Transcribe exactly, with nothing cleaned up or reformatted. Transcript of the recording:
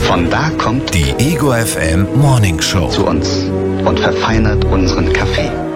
Von da kommt die Ego F M Morning Show zu uns und verfeinert unseren Kaffee.